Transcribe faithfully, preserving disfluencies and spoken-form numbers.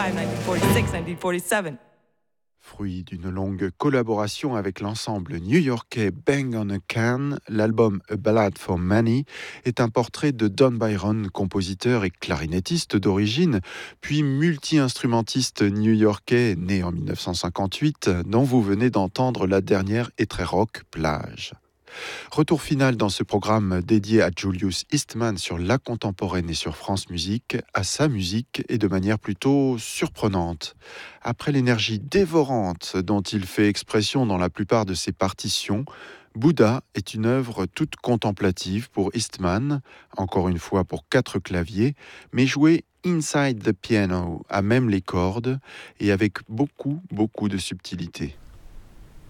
forty-five, nineteen forty-six, nineteen forty-seven. Fruit d'une longue collaboration avec l'ensemble new-yorkais Bang on a Can, l'album A Ballad for Money est un portrait de Don Byron, compositeur et clarinettiste d'origine, puis multi-instrumentiste new-yorkais né en dix-neuf cent cinquante-huit, dont vous venez d'entendre la dernière et très rock Plage. Retour final dans ce programme dédié à Julius Eastman sur la contemporaine et sur France Musique, à sa musique et de manière plutôt surprenante. Après l'énergie dévorante dont il fait expression dans la plupart de ses partitions, Bouddha est une œuvre toute contemplative pour Eastman, encore une fois pour quatre claviers, mais jouée inside the piano, à même les cordes, et avec beaucoup, beaucoup de subtilité.